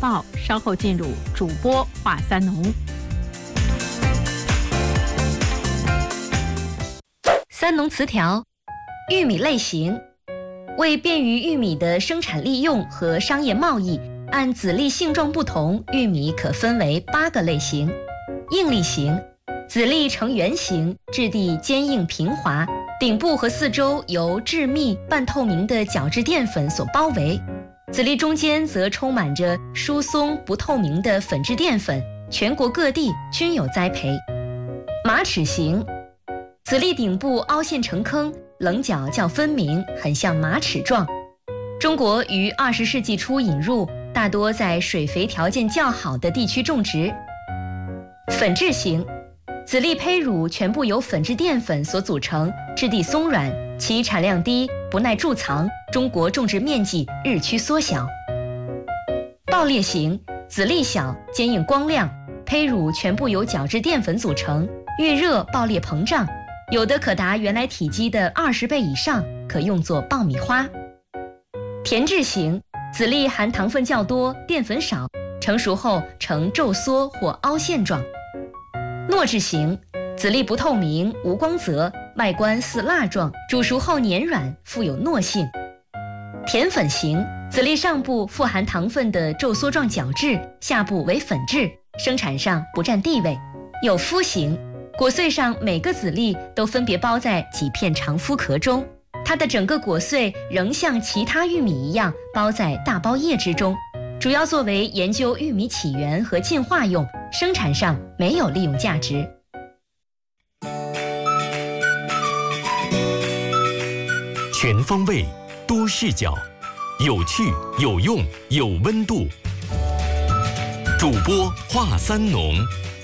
报，稍后进入主播话三农。 三农词条：玉米类型。为便于玉米的生产利用和商业贸易，按籽粒性状不同，玉米可分为8个类型。硬粒型，籽粒呈圆形，质地坚硬平滑，顶部和四周由致密半透明的角质淀粉所包围，籽粒中间则充满着疏松不透明的粉质淀粉，全国各地均有栽培。马齿形，籽粒顶部凹陷成坑，棱角较分明，很像马齿状。中国于20世纪初引入，大多在水肥条件较好的地区种植。粉质型，籽粒胚乳全部由粉质淀粉所组成，质地松软，其产量低，不耐贮藏，中国种植面积日趋缩小。爆裂型，籽粒小，坚硬光亮，胚乳全部由角质淀粉组成，遇热爆裂膨胀，有的可达原来体积的20倍以上，可用作爆米花。甜质型，籽粒含糖分较多，淀粉少，成熟后呈皱缩或凹陷状。糯质型，籽粒不透明，无光泽，外观似蜡状，煮熟后黏软，富有糯性。甜粉型，籽粒上部富含糖分的皱缩状角质，下部为粉质，生产上不占地位。有麸型，果穗上每个籽粒都分别包在几片长麸壳中，它的整个果穗仍像其他玉米一样包在大包叶之中，主要作为研究玉米起源和进化用，生产上没有利用价值。 全方位，多视角，有趣有用有温度。主播话三农。